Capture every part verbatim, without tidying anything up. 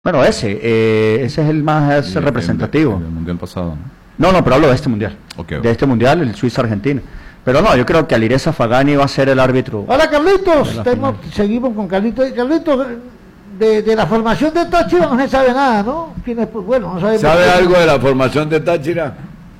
Bueno, ese, eh, ese es el más Sí, el- representativo. El, el mundial pasado, ¿no? No, no, pero hablo de este mundial. Ok, ok. De este mundial, el Suiza-Argentina. Pero no, yo creo que Alireza Fagani va a ser el árbitro. Hola Carlitos, De la tenemos- final. seguimos con Carlitos. Carlitos, de, de la formación de Táchira no se sabe nada, ¿no? ¿Quién es? Pues, bueno, no sabemos. ¿Sabe algo de la formación de Táchira?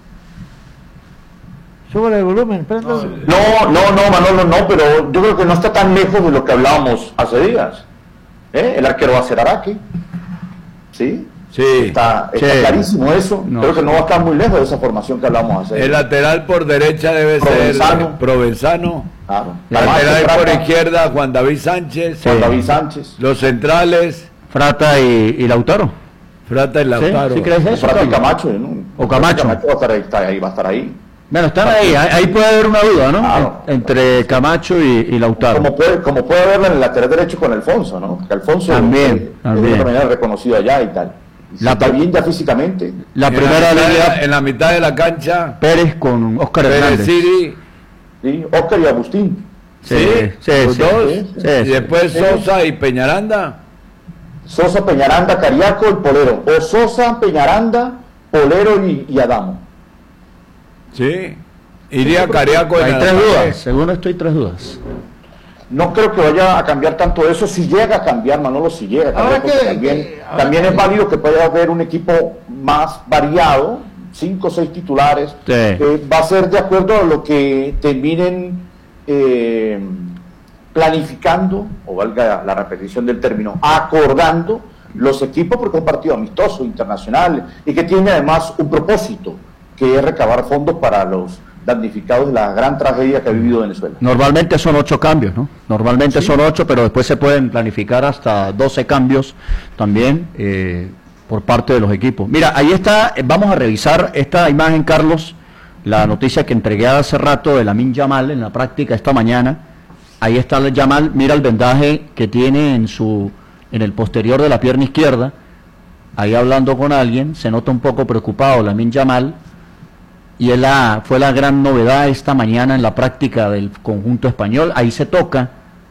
Sobre el volumen, prenda. No, no, no, Manolo, no, pero yo creo que no está tan lejos de lo que hablábamos hace días. ¿Eh? El arquero va a ser Araque. ¿Sí? Sí. Está, está Sí. clarísimo eso. No. Creo que no va a estar muy lejos de esa formación que hablamos hace El días. lateral por derecha debe Provenzano. ser Provenzano. Claro. Lateral Camacho, por Prata, izquierda Juan David Sánchez. Sí. Juan David Sánchez. Los centrales Frata y, y Lautaro. Frata y Lautaro. ¿Sí crees eso, Frata y Carlos? Camacho, ¿no? O Camacho. va a estar ahí, está ahí, va a estar ahí. Bueno, están ahí, ahí ahí puede haber una duda, ¿no? Claro. En- entre Camacho y, y Lautaro. Como puede, como puede verlo en el lateral derecho con Alfonso, ¿no? Porque Alfonso También, eh, también. es de otra manera reconocido allá y tal. Y si La- está bien ya físicamente. La En primera la mitad, línea, en la mitad de la cancha, Pérez con Oscar Pérez Hernández. Siri, ¿Sí? Oscar y Agustín. Sí, sí, sí, los sí. dos, Sí, sí, y sí. después Sí. Sosa y Peñaranda. Sosa, Peñaranda, Cariaco, el Polero. O Sosa, Peñaranda, Polero y, y Adamo. Sí. Iría Cariaco en Hay el tres ataque. dudas, según esto hay tres dudas. No creo que vaya a cambiar tanto eso, si llega a cambiar, Manolo, si llega a cambiar, Ahora porque que- también, que- ahora también que- es válido que pueda haber un equipo más variado, cinco o seis titulares, Sí. eh, va a ser de acuerdo a lo que terminen eh, planificando, o valga la repetición del término, acordando los equipos, porque es un partido amistoso, internacional, y que tiene además un propósito, que es recabar fondos para los damnificados de la gran tragedia que ha vivido Venezuela. Normalmente son ocho cambios, ¿no? Normalmente son ocho, pero después se pueden planificar hasta doce cambios también eh, por parte de los equipos. Mira, ahí está, eh, vamos a revisar esta imagen, Carlos, la noticia que entregué hace rato de Lamine Yamal en la práctica esta mañana. Ahí está el Yamal, mira el vendaje que tiene en su en el posterior de la pierna izquierda. Ahí hablando con alguien, se nota un poco preocupado Lamine Yamal. Y es la, fue la gran novedad esta mañana en la práctica del conjunto español. Ahí se toca.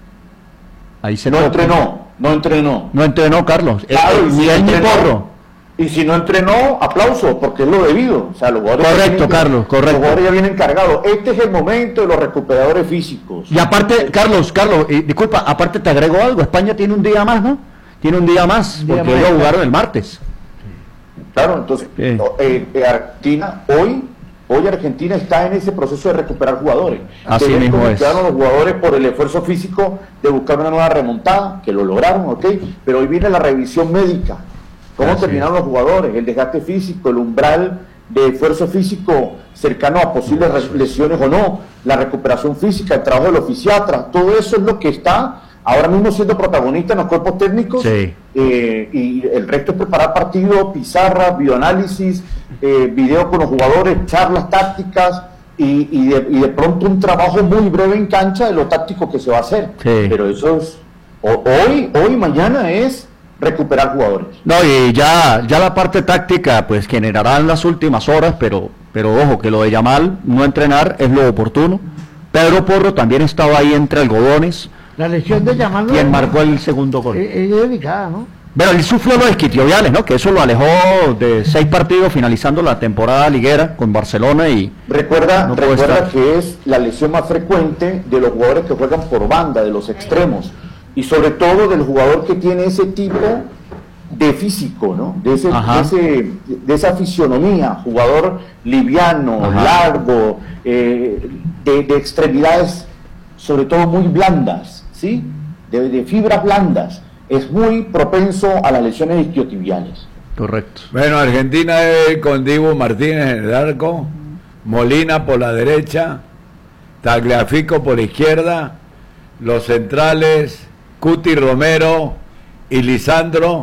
Ahí se No toca. entrenó, no entrenó. No entrenó, Carlos. Eh, Claro, eh, y si ni él ni entrenó- Porro. Y si no entrenó, aplauso, porque es lo debido. O sea, los jugadores Correcto, ya vienen- Carlos, correcto. Los jugadores ya vienen cargados. Este es el momento de los recuperadores físicos. Y aparte, Carlos, Carlos, eh, disculpa, aparte te agrego algo. España tiene un día más, ¿no? Tiene un día más, Un día porque más, ellos claro. jugaron el martes. Claro, entonces, Sí. no, eh, eh, Argentina, hoy, hoy Argentina está en ese proceso de recuperar jugadores. Así De ver mismo cómo es. quedaron los jugadores por el esfuerzo físico de buscar una nueva remontada, que lo lograron, ¿ok? Pero hoy viene la revisión médica. ¿Cómo Así terminaron los jugadores? El desgaste físico, el umbral de esfuerzo físico cercano a posibles re- lesiones o no, la recuperación física, el trabajo de los fisiatras, todo eso es lo que está ahora mismo siendo protagonista en los cuerpos técnicos. Sí. Eh, y el resto es preparar partidos, pizarras, bioanálisis, eh, video con los jugadores, charlas tácticas y, y, de, y de pronto un trabajo muy breve en cancha de lo táctico que se va a hacer. Sí. Pero eso es, o- hoy, hoy, mañana es recuperar jugadores. No, y ya, ya la parte táctica, pues generará en las últimas horas, pero, pero ojo, que lo de Yamal no entrenar es lo oportuno. Pedro Porro también estaba ahí entre algodones, La lesión de llamarlo. quien marcó el segundo gol. Es, es delicada, ¿no? Bueno, él sufrió los isquiotibiales, ¿no? Que eso lo alejó de seis partidos finalizando la temporada liguera con Barcelona y Recuerda, No puede recuerda estar. que es la lesión más frecuente de los jugadores que juegan por banda, de los extremos, y sobre todo del jugador que tiene ese tipo de físico, ¿no? De, ese, Ajá. de, ese- de esa fisionomía, jugador liviano, Ajá. largo, eh, de, de extremidades sobre todo muy blandas, ¿sí? De, de fibras blandas. Es muy propenso a las lesiones isquiotibiales. correcto. Bueno, Argentina debe ir con Dibu Martínez en el arco, Molina por la derecha, Tagliafico por la izquierda, los centrales, Cuti Romero y Lisandro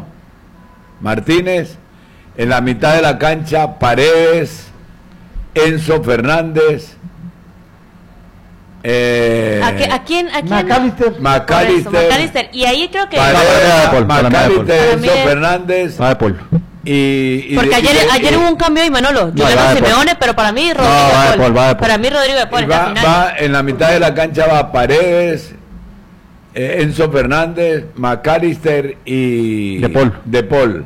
Martínez, en la mitad de la cancha, Paredes, Enzo Fernández, eh, ¿A, qué- a quién? ¿A quién? McAllister. Por eso, McAllister, McAllister. Y ahí creo que... Paredes. Paredes, de Paul, para mí de Paul. McAllister, Para mí Enzo de- Fernández Va de Paul. y, y Porque de- ayer, y de- ayer y- hubo un cambio ahí, Manolo. va Juliano de Paul. Simeone, pero para mí Rodrigo va de de Paul, va de Paul. Paul. Para mí Rodrigo de Paul Y está va, final. va en la mitad de la cancha va Paredes, eh, Enzo Fernández, McAllister y De Paul. De Paul.